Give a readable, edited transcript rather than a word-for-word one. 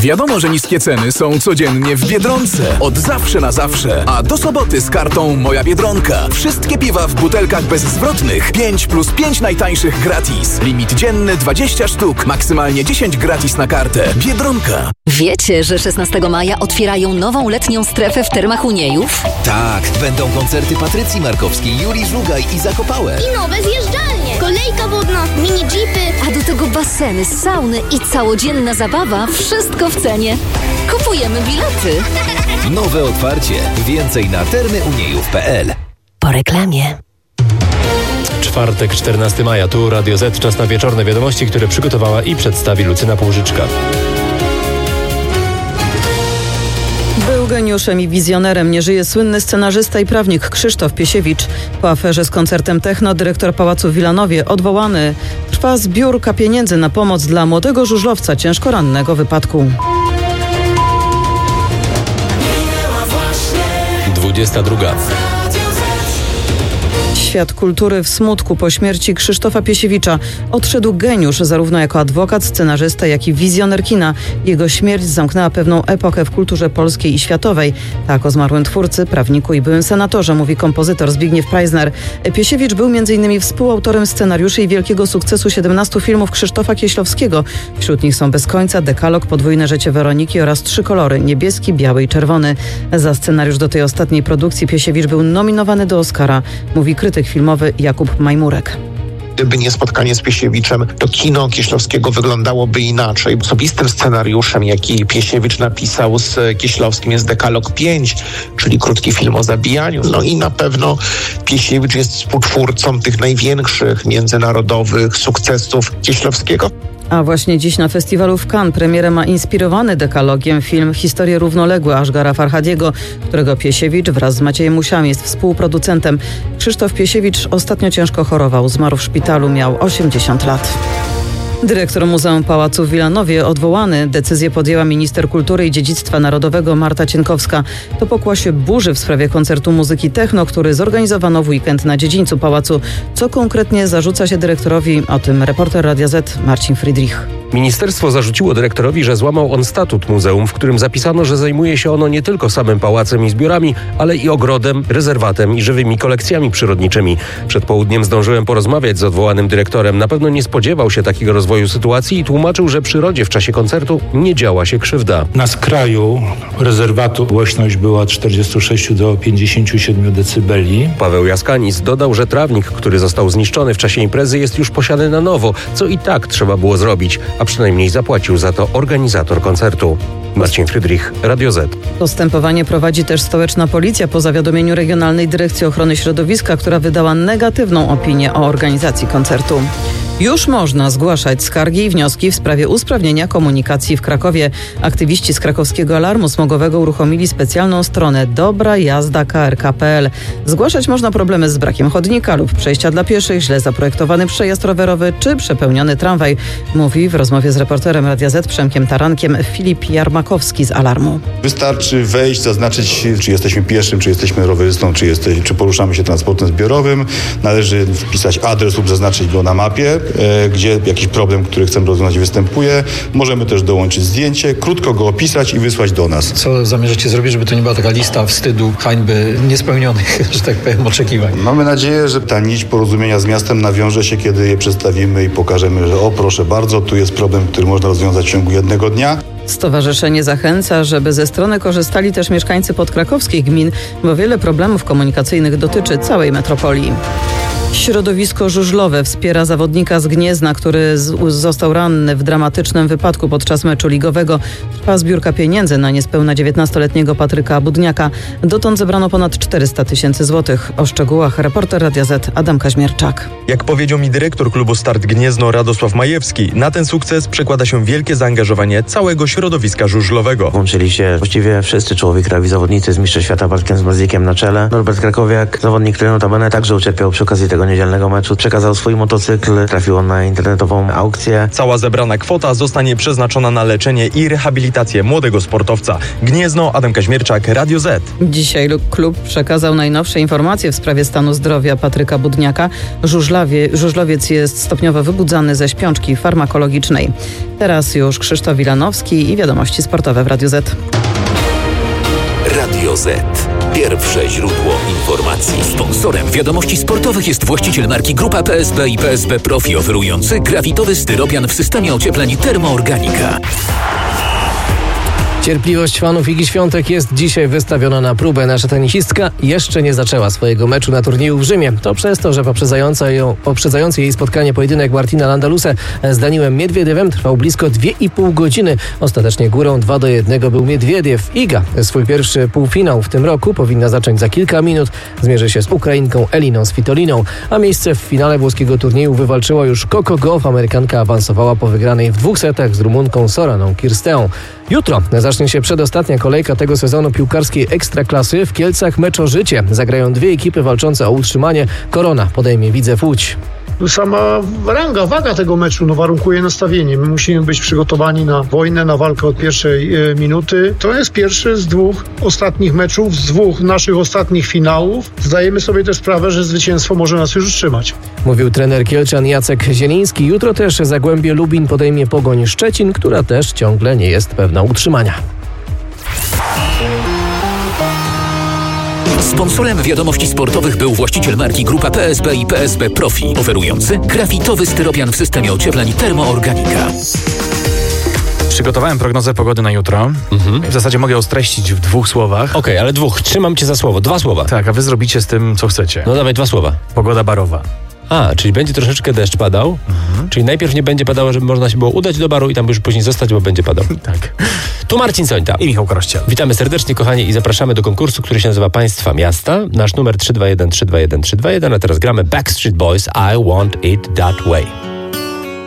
Wiadomo, że niskie ceny są codziennie w Biedronce. Od zawsze na zawsze. A do soboty z kartą Moja Biedronka. Wszystkie piwa w butelkach bezzwrotnych. 5+5 najtańszych gratis. Limit dzienny 20 sztuk. Maksymalnie 10 gratis na kartę. Biedronka. Wiecie, że 16 maja otwierają nową letnią strefę w Termach Uniejów? Tak, będą koncerty Patrycji Markowskiej, Julii Żugaj i Zakopałek. I nowe zjeżdżalnie, kolejka wodna, mini jeepy. A do tego baseny, sauny i całodzienna zabawa. Wszystko w cenie. Kupujemy bilety. Nowe otwarcie. Więcej na termyuniejów.pl. Po reklamie. Czwartek, 14 maja. Tu Radio Z. Czas na wieczorne wiadomości, które przygotowała i przedstawi Lucyna Półżyczka. Był geniuszem i wizjonerem. Nie żyje słynny scenarzysta i prawnik Krzysztof Piesiewicz. Po aferze z koncertem techno dyrektor Pałacu w Wilanowie odwołany. Trwa zbiórka pieniędzy na pomoc dla młodego żużlowca ciężko rannego wypadku. 22. Świat kultury w smutku po śmierci Krzysztofa Piesiewicza. Odszedł geniusz zarówno jako adwokat, scenarzysta, jak i wizjoner kina. Jego śmierć zamknęła pewną epokę w kulturze polskiej i światowej. Tak o zmarłym twórcy, prawniku i byłym senatorze mówi kompozytor Zbigniew Preissner. Piesiewicz był m.in. współautorem scenariuszy i wielkiego sukcesu 17 filmów Krzysztofa Kieślowskiego. Wśród nich są Bez końca, Dekalog, Podwójne życie Weroniki oraz 3 kolory: niebieski, biały i czerwony. Za scenariusz do tej ostatniej produkcji Piesiewicz był nominowany do Oscara, mówi krytyk filmowy Jakub Majmurek. Gdyby nie spotkanie z Piesiewiczem, to kino Kieślowskiego wyglądało osobistym osobistym scenariuszem, jaki Piesiewicz napisał z Kieślowskim, jest Dekalog 5, czyli krótki film o zabijaniu. No i na pewno Piesiewicz jest współtwórcą tych największych międzynarodowych sukcesów Kieślowskiego. A właśnie dziś na festiwalu w Cannes premierę ma inspirowany dekalogiem film Historie równoległe Ashgara Farhadiego, którego Piesiewicz wraz z Maciejem Musiami jest współproducentem. Krzysztof Piesiewicz ostatnio ciężko chorował. Zmarł w szpitalu, miał 80 lat. Dyrektor Muzeum Pałacu w Wilanowie odwołany. Decyzję podjęła minister kultury i dziedzictwa narodowego Marta Cienkowska. To pokłosie burzy w sprawie koncertu muzyki techno, który zorganizowano w weekend na dziedzińcu pałacu. Co konkretnie zarzuca się dyrektorowi? O tym reporter Radia Z Marcin Friedrich. Ministerstwo zarzuciło dyrektorowi, że złamał on statut muzeum, w którym zapisano, że zajmuje się ono nie tylko samym pałacem i zbiorami, ale i ogrodem, rezerwatem i żywymi kolekcjami przyrodniczymi. Przed południem zdążyłem porozmawiać z odwołanym dyrektorem. Na pewno nie spodziewał się takiego rozwoju sytuacji i tłumaczył, że przyrodzie w czasie koncertu nie działa się krzywda. Na skraju rezerwatu głośność była od 46 do 57 decybeli. Paweł Jaskanis dodał, że trawnik, który został zniszczony w czasie imprezy, jest już posiany na nowo, co i tak trzeba było zrobić, a przynajmniej zapłacił za to organizator koncertu. Marcin Friedrich, Radio Z. Postępowanie prowadzi też stołeczna policja po zawiadomieniu Regionalnej Dyrekcji Ochrony Środowiska, która wydała negatywną opinię o organizacji koncertu. Już można zgłaszać skargi i wnioski w sprawie usprawnienia komunikacji w Krakowie. Aktywiści z krakowskiego alarmu smogowego uruchomili specjalną stronę dobrajazda.krk.pl. Zgłaszać można problemy z brakiem chodnika lub przejścia dla pieszych, źle zaprojektowany przejazd rowerowy czy przepełniony tramwaj, mówi w rozmowie z reporterem Radia Z Przemkiem Tarankiem Filip Jarmakowski z alarmu. Wystarczy wejść, zaznaczyć, czy jesteśmy pieszym, czy jesteśmy rowerystą, czy poruszamy się transportem zbiorowym. Należy wpisać adres lub zaznaczyć go na mapie, gdzie jakiś problem, który chcemy rozwiązać, występuje. Możemy też dołączyć zdjęcie, krótko go opisać i wysłać do nas. Co zamierzacie zrobić, żeby to nie była taka lista wstydu, hańby, niespełnionych, że tak powiem, oczekiwań? Mamy nadzieję, że ta nić porozumienia z miastem nawiąże się, kiedy je przedstawimy i pokażemy, że proszę bardzo, tu jest problem, który można rozwiązać w ciągu jednego dnia. Stowarzyszenie zachęca, żeby ze strony korzystali też mieszkańcy podkrakowskich gmin, bo wiele problemów komunikacyjnych dotyczy całej metropolii. Środowisko żużlowe wspiera zawodnika z Gniezna, który został ranny w dramatycznym wypadku podczas meczu ligowego. Trwa zbiórka pieniędzy na niespełna 19-letniego Patryka Budniaka. Dotąd zebrano ponad 400 000 złotych. O szczegółach reporter Radia Z Adam Kaźmierczak. Jak powiedział mi dyrektor klubu Start Gniezno Radosław Majewski, na ten sukces przekłada się wielkie zaangażowanie całego środowiska żużlowego. Włączyli się właściwie wszyscy czołowi zawodnicy z mistrzostw świata walkiem z Mazikiem na czele. Norbert Krakowiak, zawodnik, który notabene także ucierpiał przy okazji tego tego niedzielnego meczu przekazał swój motocykl, trafił on na internetową aukcję. Cała zebrana kwota zostanie przeznaczona na leczenie i rehabilitację młodego sportowca. Gniezno, Adam Kaźmierczak, Radio Z. Dzisiaj klub przekazał najnowsze informacje w sprawie stanu zdrowia Patryka Budniaka. Żużlowiec jest stopniowo wybudzany ze śpiączki farmakologicznej. Teraz już Krzysztof Wilanowski i wiadomości sportowe w Radio Z. Radio Z. Pierwsze źródło informacji. Sponsorem wiadomości sportowych jest właściciel marki Grupa PSB i PSB Profi, oferujący grafitowy styropian w systemie ociepleń Termoorganika. Cierpliwość fanów Igi Świątek jest dzisiaj wystawiona na próbę. Nasza tenisistka jeszcze nie zaczęła swojego meczu na turnieju w Rzymie. To przez to, że poprzedzający jej spotkanie pojedynek Martina Landaluse z Daniłem Miedwiediewem trwał blisko 2,5 godziny. Ostatecznie górą 2-1 był Miedwiediew. Iga swój pierwszy półfinał w tym roku powinna zacząć za kilka minut. Zmierzy się z Ukrainką Eliną Svitoliną, a miejsce w finale włoskiego turnieju wywalczyła już Coco Gauff. Amerykanka awansowała po wygranej w 2 setach z Rumunką Soraną Kirsteą. Jutro zacznie się przedostatnia kolejka tego sezonu piłkarskiej Ekstraklasy. W Kielcach mecz o życie. Zagrają 2 ekipy walczące o utrzymanie. Korona podejmie Widzew Łódź. Sama waga tego meczu warunkuje nastawienie. My musimy być przygotowani na wojnę, na walkę od pierwszej minuty. To jest pierwszy z 2 ostatnich meczów, z 2 naszych ostatnich finałów. Zdajemy sobie też sprawę, że zwycięstwo może nas już utrzymać. Mówił trener Kielczan Jacek Zieliński. Jutro też Zagłębie Lubin podejmie Pogoń Szczecin, która też ciągle nie jest pewna utrzymania. Sponsorem wiadomości sportowych był właściciel marki Grupa PSB i PSB Profi, oferujący grafitowy styropian w systemie ociepleń Termoorganika. Przygotowałem prognozę pogody na jutro. W zasadzie mogę ją streścić w 2 słowach. Okej, ale 2. Trzymam cię za słowo. 2 słowa. Tak, a wy zrobicie z tym, co chcecie. No dawaj 2 słowa. Pogoda barowa. Czyli będzie troszeczkę deszcz padał. Czyli najpierw nie będzie padało, żeby można się było udać do baru i tam już później zostać, bo będzie padał. Tak. Tu Marcin Sońta. I Michał Krościel. Witamy serdecznie, kochani, i zapraszamy do konkursu, który się nazywa Państwa Miasta. Nasz numer 321 321 321, a teraz gramy Backstreet Boys I Want It That Way.